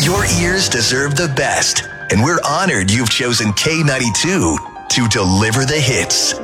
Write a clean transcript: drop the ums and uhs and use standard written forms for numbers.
Your ears deserve the best, and we're honored you've chosen K92 to deliver the hits.